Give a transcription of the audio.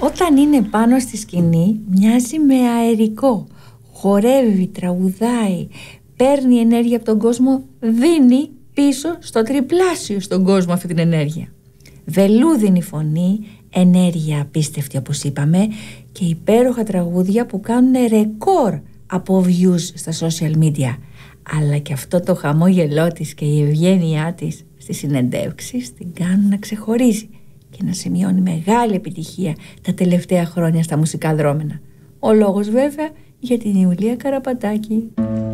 Όταν είναι πάνω στη σκηνή μοιάζει με αερικό. Χορεύει, τραγουδάει, παίρνει ενέργεια από τον κόσμο, δίνει πίσω στο τριπλάσιο στον κόσμο αυτή την ενέργεια. Βελούδινη φωνή, ενέργεια απίστευτη όπως είπαμε, και υπέροχα τραγούδια που κάνουν ρεκόρ από views στα social media. Αλλά και αυτό το χαμόγελό της και η ευγένειά της στις συνεντεύξεις την κάνουν να ξεχωρίζει και να σημειώνει μεγάλη επιτυχία τα τελευταία χρόνια στα μουσικά δρόμενα. Ο λόγος βέβαια για την Ιουλία Καραπατάκη.